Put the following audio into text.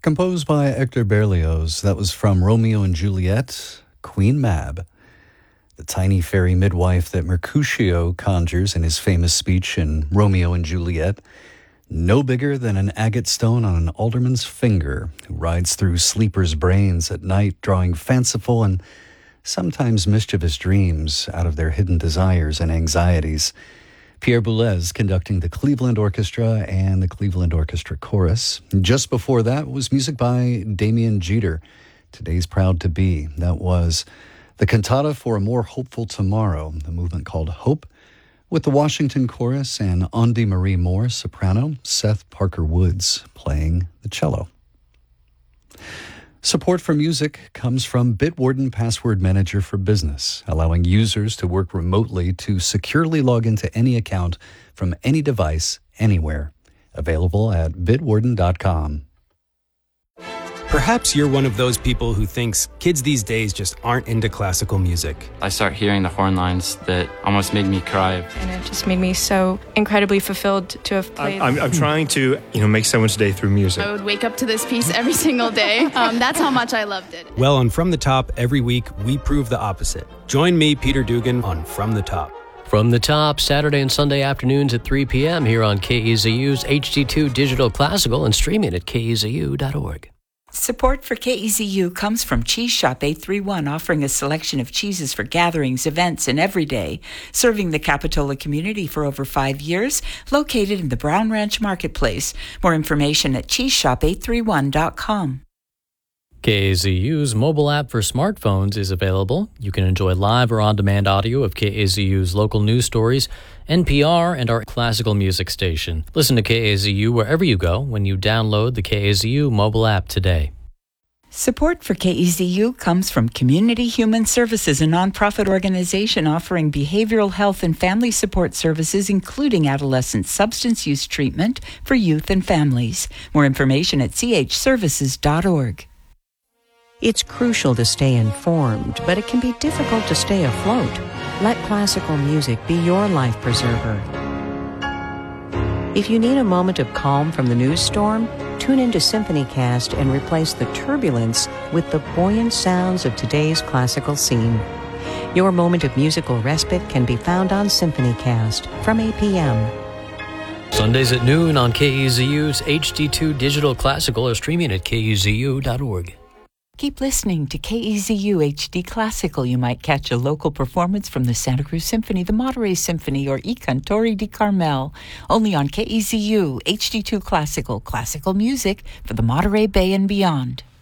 Composed by Hector Berlioz, that was from Romeo and Juliet, Queen Mab, the tiny fairy midwife that Mercutio conjures in his famous speech in Romeo and Juliet, no bigger than an agate stone on an alderman's finger, who rides through sleepers' brains at night, drawing fanciful and sometimes mischievous dreams out of their hidden desires and anxieties. Pierre Boulez conducting the Cleveland Orchestra and the Cleveland Orchestra Chorus. Just before that was music by Damien Jeter, Today's Proud to Be. That was the Cantata for a More Hopeful Tomorrow, the movement called Hope, with the Washington Chorus and Aundi Marie Moore, soprano, Seth Parker Woods playing the cello. Support for music comes from Bitwarden Password Manager for Business, allowing users to work remotely to securely log into any account from any device, anywhere. Available at bitwarden.com. Perhaps you're one of those people who thinks kids these days just aren't into classical music. I start hearing the horn lines that almost made me cry. And it just made me so incredibly fulfilled to have played. I'm trying to, make someone's day through music. I would wake up to this piece every single day. That's how much I loved it. Well, on From the Top, every week, we prove the opposite. Join me, Peter Dugan, on From the Top. From the Top, Saturday and Sunday afternoons at 3 p.m. here on KEZU's HD2 Digital Classical and streaming at kezu.org. Support for KEZU comes from Cheese Shop 831, offering a selection of cheeses for gatherings, events, and every day. Serving the Capitola community for over 5 years, located in the Brown Ranch Marketplace. More information at cheeseshop831.com. KAZU's mobile app for smartphones is available. You can enjoy live or on-demand audio of KAZU's local news stories, NPR, and our classical music station. Listen to KAZU wherever you go when you download the KAZU mobile app today. Support for KEZU comes from Community Human Services, a nonprofit organization offering behavioral health and family support services, including adolescent substance use treatment for youth and families. More information at chservices.org. It's crucial to stay informed, but it can be difficult to stay afloat. Let classical music be your life preserver. If you need a moment of calm from the news storm, tune into SymphonyCast and replace the turbulence with the buoyant sounds of today's classical scene. Your moment of musical respite can be found on SymphonyCast from 8 p.m. Sundays at noon on KEZU's HD2 Digital Classical or streaming at kezu.org. Keep listening to KEZU HD Classical. You might catch a local performance from the Santa Cruz Symphony, the Monterey Symphony, or I Cantori di Carmel. Only on KEZU HD2 Classical, classical music for the Monterey Bay and beyond.